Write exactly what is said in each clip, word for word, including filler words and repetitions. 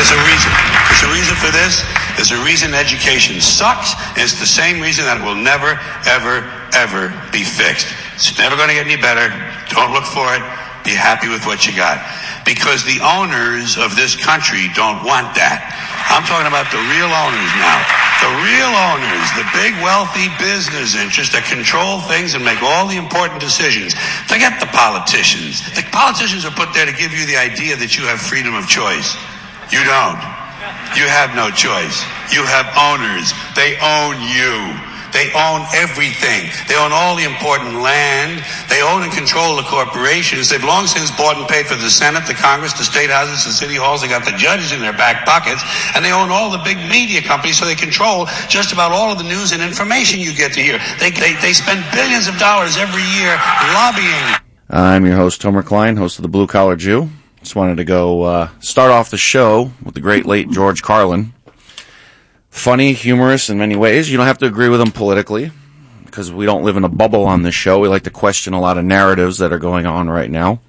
There's a reason. There's a reason for this. There's a reason education sucks, and it's the same reason that it will never, ever, ever be fixed. It's never going to get any better. Don't look for it. Be happy with what you got. Because the owners of this country don't want that. I'm talking about the real owners now. The real owners, the big wealthy business interests that control things and make all the important decisions. Forget the politicians. The politicians are put there to give you the idea that you have freedom of choice. You don't. You have no choice. You have owners. They own you. They own everything. They own all the important land. They own and control the corporations. They've long since bought and paid for the Senate, the Congress, the state houses, the city halls. They got the judges in their back pockets. And they own all the big media companies, so they control just about all of the news and information you get to hear. They, they, they spend billions of dollars every year lobbying. I'm your host, Tomer Klein, host of The Blue Collar Jew. Just wanted to go uh, start off the show with the great late George Carlin. Funny, humorous in many ways. You don't have to agree with him politically, because we don't live in a bubble on this show. We like to question a lot of narratives that are going on right now.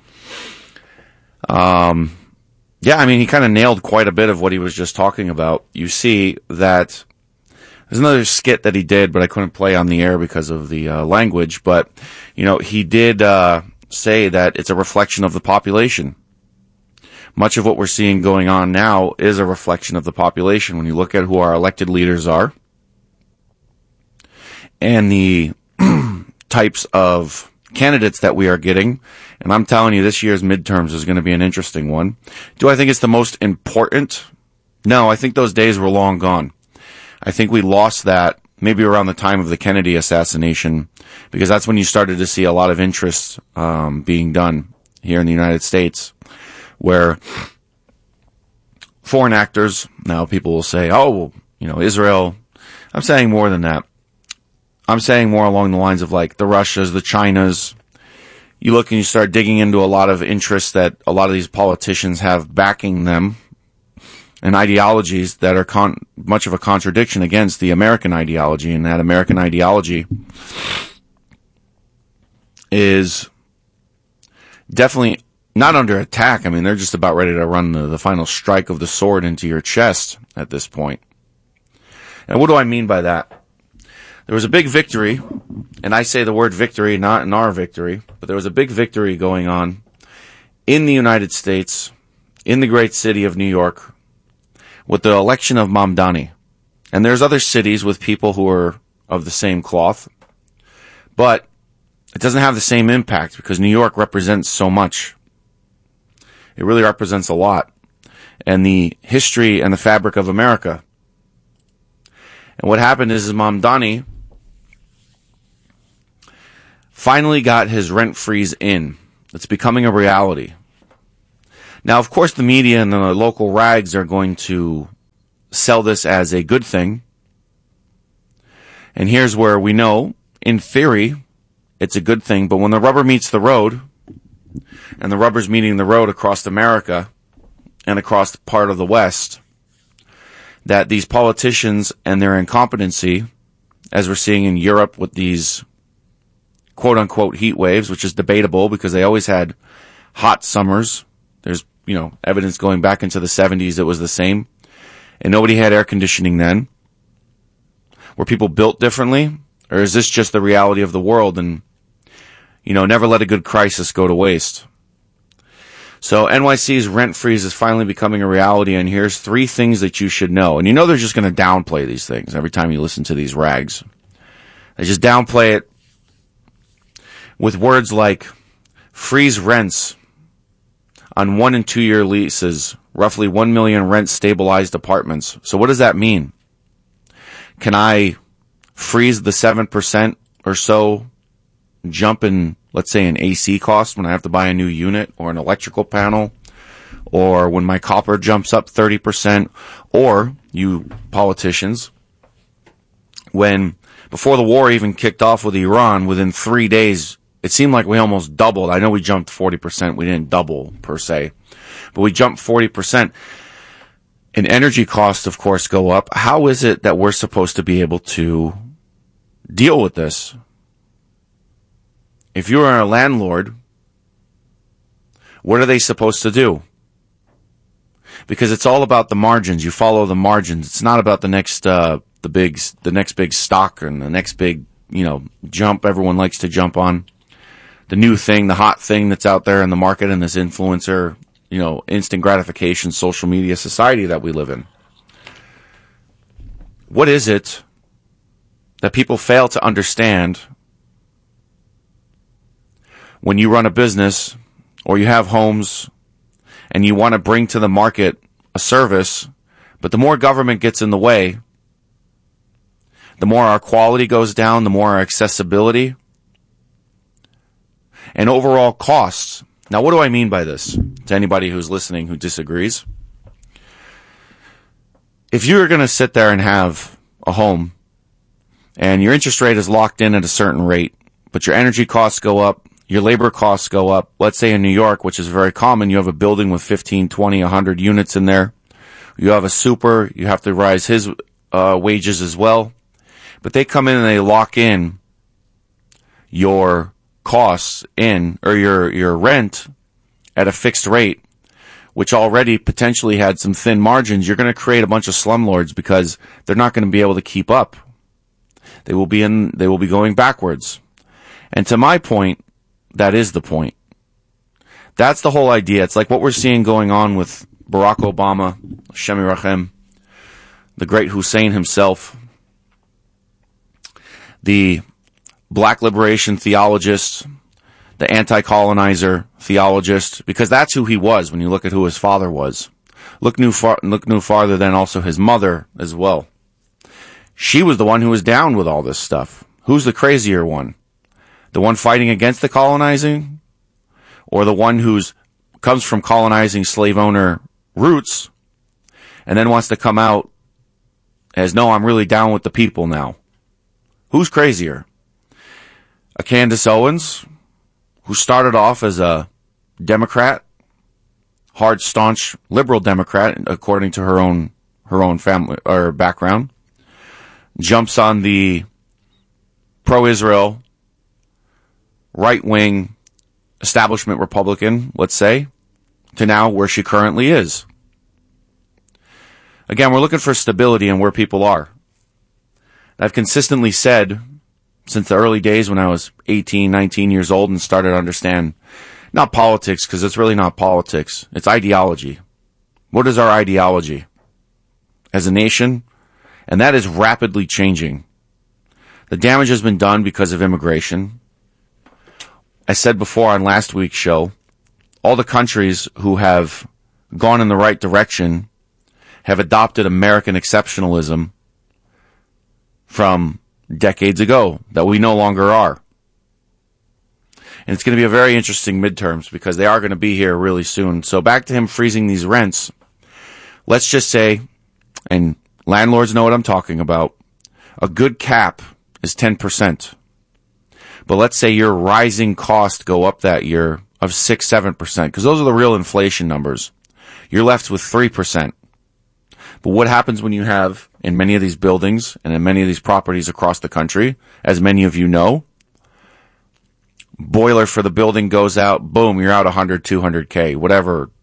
Um, yeah, I mean, he kind of nailed quite a bit of what he was just talking about. You see that there's another skit that he did, but I couldn't play on the air because of the uh, language. But, you know, he did uh, say that it's a reflection of the population. Much of what we're seeing going on now is a reflection of the population. When you look at who our elected leaders are and the types of candidates that we are getting, and I'm telling you, this year's midterms is going to be an interesting one. Do I think it's the most important? No, I think those days were long gone. I think we lost that maybe around the time of the Kennedy assassination, because that's when you started to see a lot of interest um, being done here in the United States, where foreign actors, now people will say, oh, you know, Israel. I'm saying more than that. I'm saying more along the lines of like the Russias, the Chinas. You look and you start digging into a lot of interests that a lot of these politicians have backing them, and ideologies that are con- much of a contradiction against the American ideology, and that American ideology is definitely not under attack. I mean, they're just about ready to run the, the final strike of the sword into your chest at this point. And what do I mean by that? There was a big victory, and I say the word victory, not in our victory, but there was a big victory going on in the United States, in the great city of New York, with the election of Mamdani. And there's other cities with people who are of the same cloth, but it doesn't have the same impact because New York represents so much. It really represents a lot, and the history and the fabric of America. And what happened is, is Mamdani finally got his rent freeze in. It's becoming a reality. Now, of course, the media and the local rags are going to sell this as a good thing. And here's where we know, in theory, it's a good thing, but when the rubber meets the road, and the rubber's meeting the road across America and across part of the West, that these politicians and their incompetency, as we're seeing in Europe with these quote-unquote heat waves, which is debatable because they always had hot summers. There's, you know, evidence going back into the seventies it was the same. And nobody had air conditioning then. Were people built differently? Or is this just the reality of the world? And, you know, never let a good crisis go to waste. So N Y C's rent freeze is finally becoming a reality, and here's three things that you should know. And you know they're just going to downplay these things every time you listen to these rags. They just downplay it with words like freeze rents on one and two year leases, roughly one million rent stabilized apartments. So what does that mean? Can I freeze the seven percent or so jump in, let's say, an A C cost when I have to buy a new unit, or an electrical panel, or when my copper jumps up thirty percent, or you politicians, when before the war even kicked off with Iran, within three days, it seemed like we almost doubled. I know we jumped forty percent. We didn't double per se, but we jumped forty percent. And energy costs, of course, go up. How is it that we're supposed to be able to deal with this? If you are a landlord, what are they supposed to do? because it's all about the margins. You follow the margins. It's not about the next, uh, the big, the next big stock and the next big, you know, jump everyone likes to jump on. The new thing, the hot thing that's out there in the market in this influencer, you know, instant gratification, social media society that we live in. What is it that people fail to understand when you run a business or you have homes and you want to bring to the market a service, but the more government gets in the way, the more our quality goes down, the more our accessibility and overall costs. Now, what do I mean by this? To anybody who's listening who disagrees. If you're going to sit there and have a home and your interest rate is locked in at a certain rate, but your energy costs go up, your labor costs go up. Let's say in New York, which is very common, you have a building with fifteen, twenty, one hundred units in there. You have a super, you have to rise his uh, wages as well. But they come in and they lock in your costs in, or your, your rent at a fixed rate, which already potentially had some thin margins. You're going to create a bunch of slumlords because they're not going to be able to keep up. They will be in, they will be going backwards. And to my point, that is the point. That's the whole idea. It's like what we're seeing going on with Barack Obama, Hashem Yirachem, the great Hussein himself, the black liberation theologist, the anti-colonizer theologist, because that's who he was when you look at who his father was. Look no far, look no farther than also his mother as well. She was the one who was down with all this stuff. Who's the crazier one? The one fighting against the colonizing? Or the one who's comes from colonizing slave owner roots and then wants to come out as, no, I'm really down with the people now? Who's crazier? A Candace Owens, who started off as a Democrat, hard, staunch, liberal Democrat, according to her own her own family or background, jumps on the pro-Israel, right-wing establishment Republican, let's say, to now where she currently is. Again, we're looking for stability in where people are. I've consistently said since the early days when I was eighteen, nineteen years old and started to understand, not politics, because it's really not politics, it's ideology. What is our ideology as a nation? And that is rapidly changing. The damage has been done because of immigration. I said before on last week's show, all the countries who have gone in the right direction have adopted American exceptionalism from decades ago that we no longer are. And it's going to be a very interesting midterms because they are going to be here really soon. So back to him freezing these rents. Let's just say, and landlords know what I'm talking about, a good cap is ten percent. But let's say your rising costs go up that year of six, seven percent, because those are the real inflation numbers. You're left with three percent. But what happens when you have, in many of these buildings and in many of these properties across the country, as many of you know, boiler for the building goes out, boom, you're out one hundred, two hundred K, whatever